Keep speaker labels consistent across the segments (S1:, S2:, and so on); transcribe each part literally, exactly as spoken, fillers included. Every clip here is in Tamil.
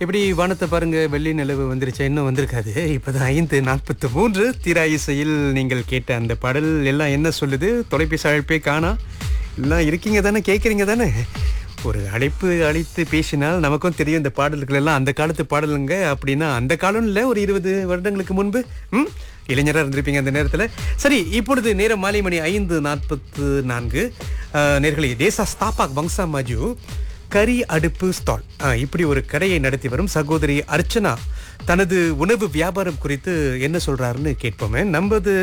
S1: இப்படி வானத்தை பாருங்க, வெள்ளி நிலவு வந்துருச்சா? இன்னும் வந்திருக்காது. இப்பதான் ஐந்து நாற்பத்தி மூன்று. தீரா இசையில் நீங்கள் கேட்ட அந்த பாடல் எல்லாம் என்ன சொல்லுது? தொலைபேசி அழைப்பே காணா. எல்லாம் இருக்கீங்க தானே, கேட்குறீங்க தானே? ஒரு அழைப்பு அழைத்து பேசினால் நமக்கும் தெரியும் இந்த பாடல்கள் எல்லாம் அந்த காலத்து பாடலுங்க. அப்படின்னா அந்த காலம் இல்லை, ஒரு இருபது வருடங்களுக்கு முன்பு ம் இளைஞராக இருந்திருப்பீங்க அந்த நேரத்தில். சரி, இப்பொழுது நேரம் மாலை மணி ஐந்து நாற்பத்து நான்கு. நேர்களே, தேசா ஸ்தாபாக் வங்சா மாஜு கறி அடுப்பு ஸ்டால், இப்படி ஒரு கடையை நடத்தி வரும் சகோதரி அர்ச்சனா தனது உணவு வியாபாரம் குறித்து என்ன சொல்றாருன்னு கேட்போமே. நமது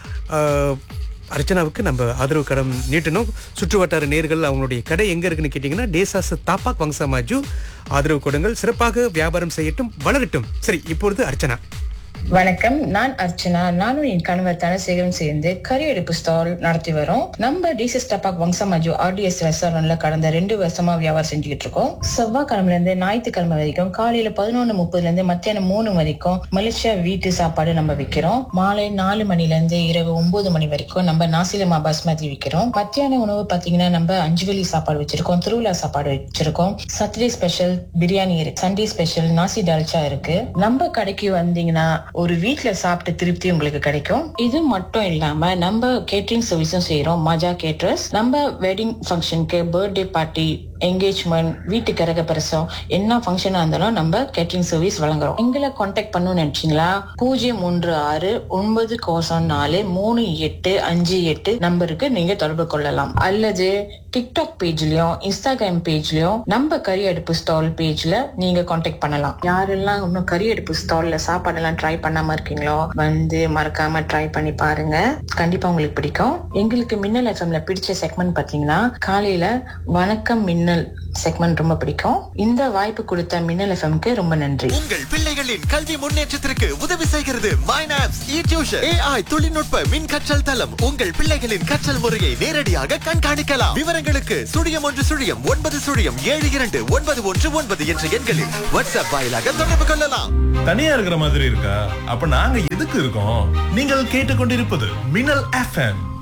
S1: அர்ச்சனாவுக்கு நம்ம ஆதரவு கடன் நீட்டணும். சுற்று வட்டார நேர்கள் அவங்களுடைய கடை எங்க இருக்குன்னு கேட்டீங்கன்னா, டேசாஸ் தாப்பாக் வங்சா மாஜு. ஆதரவு கொடுங்கள், சிறப்பாக வியாபாரம் செய்யட்டும், வளரட்டும். சரி, இப்பொழுது அர்ச்சனா.
S2: வணக்கம், நான் அர்ச்சனா. நானும் என் கணவர் தனசேகரும் சேர்ந்து கறி அடுப்பு ஸ்டால் நடத்தி வரோம். நம்ம டிசஸ் டபாக் வங்சா மாஜு ஆர்டிஎஸ் ரெஸ்டாரண்ட்ல கடந்த ரெண்டு வருஷமா வியாபாரம் செஞ்சுக்கிட்டு இருக்கோம். செவ்வாய்க்கிழமைல இருந்து ஞாயிற்றுக்கிழமை வரைக்கும் காலையில பதினொன்னு முப்பதுல இருந்து மத்தியானம் மூணு வரைக்கும் மலேசியா வீட்டு சாப்பாடு நம்ம விற்கிறோம். மாலை நாலு மணில இருந்து இரவு ஒன்பது மணி வரைக்கும் நம்ம நாசிலமா பாஸ்மதி விற்கிறோம். மத்தியான உணவு பாத்தீங்கன்னா நம்ம அஞ்சு வெள்ளி சாப்பாடு வச்சிருக்கோம், திருவிழா சாப்பாடு வச்சிருக்கோம், சாட்டர்டே ஸ்பெஷல் பிரியாணி இருக்கு, சண்டே ஸ்பெஷல் நாசி டால்ச்சா இருக்கு. நம்ம கடைக்கு வந்தீங்கன்னா ஒரு வீட்டுல சாப்பிட்ட திருப்தி உங்களுக்கு கிடைக்கும். இது மட்டும் இல்லாம நம்ம கேட்டரிங் சர்வீஸும் செய்யறோம். மஜா கேட்டரர்ஸ். நம்ம வெட்டிங் ஃபங்க்ஷனுக்கு, பர்த்டே பார்ட்டி, என்கேஜ்மெண்ட், வீட்டு கரக பிரசம், என்ன ஃபங்க்ஷனா இருந்தாலும் நம்ம கேட்டரிங் சர்வீஸ் வழங்குறோம். எங்களை கான்டாக்ட் பண்ணணும்னு நினைச்சீங்களா? பூஜ்ஜியம் மூன்று ஆறு ஒன்பது கோசம் நாலு மூணு எட்டு அஞ்சு எட்டு நம்பருக்கு நீங்க தொடர்பு கொள்ளலாம். அல்லது டிக்டாக் பேஜ்லயும் இன்ஸ்டாகிராம் பேஜ்லயும் நம்ம கறி அடுப்பு ஸ்டால் பேஜ்ல நீங்க கான்டாக்ட் பண்ணலாம். யாரெல்லாம் இன்னும் கறி அடுப்பு ஸ்டால்ல சாப்பாடு எல்லாம் ட்ரை பண்ணாம இருக்கீங்களோ, வந்து மறக்காம ட்ரை பண்ணி பாருங்க. கண்டிப்பா உங்களுக்கு பிடிக்கும். எங்களுக்கு மின்னல் எஃப்எம்ல பிடிச்ச செக்மெண்ட் பாத்தீங்கன்னா காலையில வணக்கம் மின்னல் செக்மெண்ட் ரொம்ப பிடிக்கும். இந்த வாய்ப்பு கொடுத்த மின்னல் எஃப்எம்க்கு ரொம்ப நன்றி.
S3: உங்கள் பிள்ளைகளின் கல்வி முன்னேற்றத்திற்கு உதவி செய்கிறது மைனாப்ஸ் இ டியூஷன். ஏஐ தொழில்நுட்ப மின் கற்றல் தளம். உங்கள் பிள்ளைகளின் கற்றல் முறையை நேரடியாக கண்காணிக்கலாம். விவரங்களுக்கு சுழியம் ஒன்று சுழியம் ஒன்பது சுழியம் ஏழு இரண்டு ஒன்பது ஒன்று ஒன்பது என்ற எண்களில் வாட்ஸ்அப் வாயிலாக தொடர்பு கொள்ளலாம்.
S4: தனியா இருக்கிற மாதிரி இருக்கா? அப்ப நாங்க எதுக்கு இருக்கோம்? நீங்கள் கேட்டுக்கொண்டிருப்பது மின்னல் எஃப்எம்.